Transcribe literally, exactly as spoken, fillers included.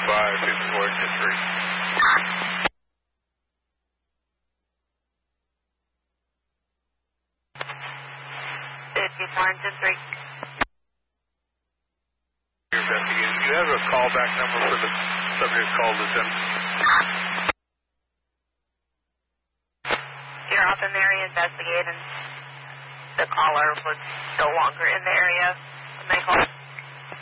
five, fifty-four to three. fifty-four to three. Investigating. Do you have a callback number for the subject called Lieutenant? You're up in the area investigating. The caller was no longer in the area when they called.